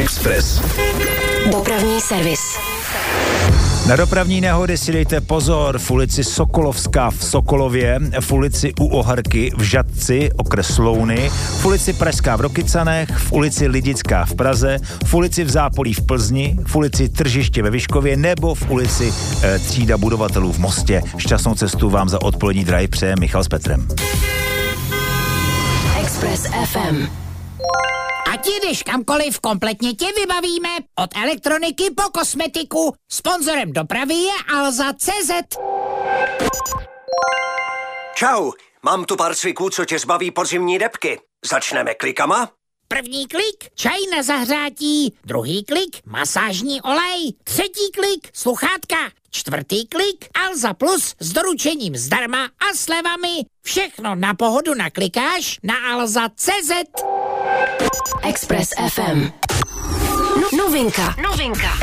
Express. Dopravní servis. Na dopravní nehody si dejte pozor v ulici Sokolovská v Sokolově, v ulici U Ohrky v Žatci, okres Louny, v ulici Pražská v Rokycanech, v ulici Lidická v Praze, v ulici v Zápolí v Plzni, v ulici Tržiště ve Vyškově nebo v ulici Třída budovatelů v Mostě. Šťastnou cestu vám za odpolední drive přeje Michal s Petrem. Express FM. Ať jdeš kamkoliv, kompletně tě vybavíme. Od elektroniky po kosmetiku. Sponzorem dopravy je Alza.cz. Čau, mám tu pár cviků, co tě zbaví podzimní debky. Začneme klikama? První klik, čaj na zahřátí. Druhý klik, masážní olej. Třetí klik, sluchátka. Čtvrtý klik, Alza Plus s doručením zdarma a slevami. Všechno na pohodu naklikáš na Alza.cz. Express FM. Novinka.